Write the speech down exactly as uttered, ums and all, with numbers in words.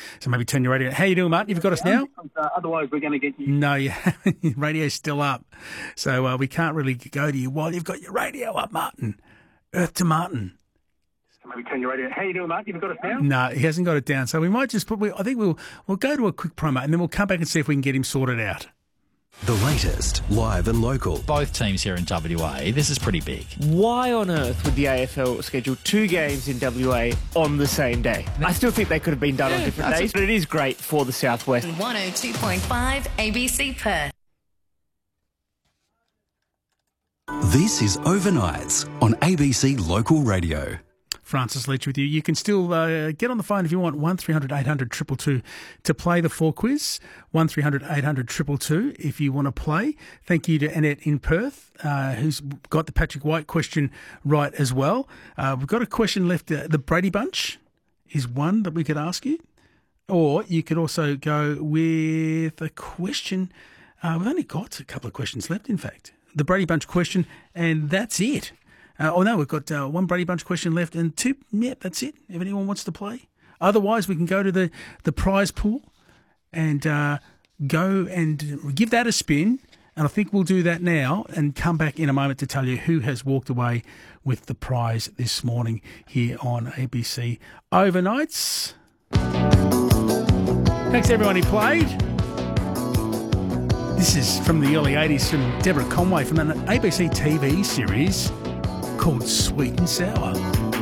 So maybe turn your radio. How you doing, Martin? You've got us now? Uh, otherwise, we're going to get you. No, you your radio's still up. So uh, we can't really go to you while you've got your radio up, Martin. Earth to Martin. So maybe turn your radio. How you doing, Martin? You've got us now? No, he hasn't got it down. So we might just put, we, I think we'll we'll go to a quick promo and then we'll come back and see if we can get him sorted out. The latest, live and local. Both teams here in W A, this is pretty big. Why on earth would the A F L schedule two games in W A on the same day? I still think they could have been done yeah, on different days, but it is great for the Southwest. one oh two point five A B C Perth. This is Overnights on A B C Local Radio. Francis Leach with you. You can still uh, get on the phone if you want, one three hundred eight hundred two two two to play the four quiz, one three hundred eight hundred two two two if you want to play. Thank you to Annette in Perth, uh, who's got the Patrick White question right as well. Uh, we've got a question left. Uh, the Brady Bunch is one that we could ask you. Or you could also go with a question. Uh, we've only got a couple of questions left, in fact. The Brady Bunch question, and that's it. Uh, oh, no, we've got uh, one Brady Bunch question left and two. Yeah, that's it, if anyone wants to play. Otherwise, we can go to the, the prize pool and uh, go and give that a spin. And I think we'll do that now and come back in a moment to tell you who has walked away with the prize this morning here on A B C Overnights. Thanks to everyone who played. This is from the early eighties from Deborah Conway from an A B C T V series called Sweet and Sour.